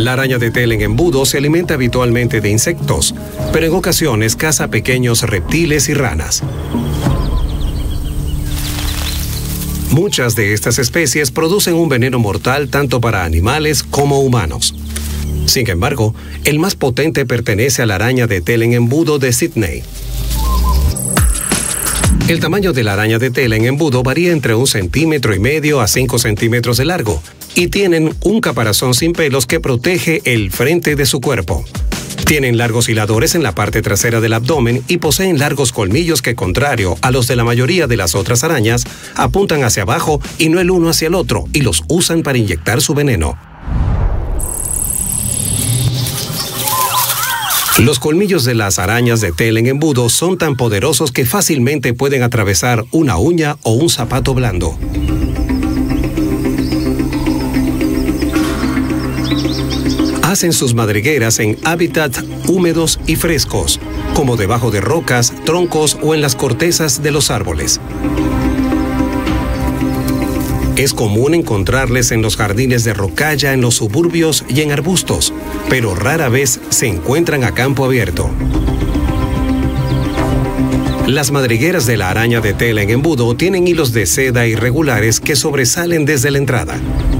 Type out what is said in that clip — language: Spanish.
La araña de tela en embudo se alimenta habitualmente de insectos, pero en ocasiones caza pequeños reptiles y ranas. Muchas de estas especies producen un veneno mortal tanto para animales como humanos. Sin embargo, el más potente pertenece a la araña de tela en embudo de Sydney. El tamaño de la araña de tela en embudo varía entre 1,5 centímetros a 5 centímetros de largo y tienen un caparazón sin pelos que protege el frente de su cuerpo. Tienen largos hiladores en la parte trasera del abdomen y poseen largos colmillos que, contrario a los de la mayoría de las otras arañas, apuntan hacia abajo y no el uno hacia el otro, y los usan para inyectar su veneno. Los colmillos de las arañas de tela en embudo son tan poderosos que fácilmente pueden atravesar una uña o un zapato blando. Hacen sus madrigueras en hábitats húmedos y frescos, como debajo de rocas, troncos o en las cortezas de los árboles. Es común encontrarles en los jardines de rocalla, en los suburbios y en arbustos, pero rara vez se encuentran a campo abierto. Las madrigueras de la araña de tela en embudo tienen hilos de seda irregulares que sobresalen desde la entrada.